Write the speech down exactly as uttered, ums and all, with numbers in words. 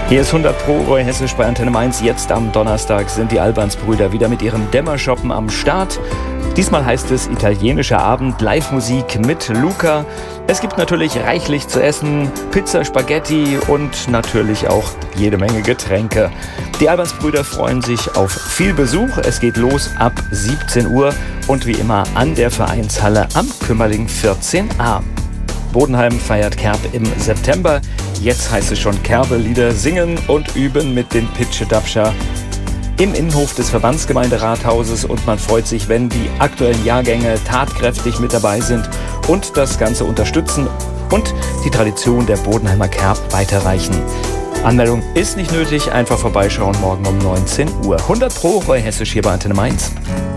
Hier ist hundert Pro Roy Hessisch bei Antenne Mainz. Jetzt am Donnerstag sind die Albansbrüder wieder mit ihrem Dämmershoppen am Start. Diesmal heißt es italienischer Abend, Live-Musik mit Luca. Es gibt natürlich reichlich zu essen, Pizza, Spaghetti und natürlich auch jede Menge Getränke. Die Albansbrüder freuen sich auf viel Besuch. Es geht los ab siebzehn Uhr und wie immer an der Vereinshalle am Kümmerling vierzehn a. Bodenheim feiert Kerb im September. Jetzt heißt es schon Kerbe-Lieder singen und üben mit den Pitsche-Dapscher im Innenhof des Verbandsgemeinderathauses, und man freut sich, wenn die aktuellen Jahrgänge tatkräftig mit dabei sind und das Ganze unterstützen und die Tradition der Bodenheimer Kerb weiterreichen. Anmeldung ist nicht nötig, einfach vorbeischauen morgen um neunzehn Uhr. hundert Pro Roy Hessisch hier bei Antenne Mainz.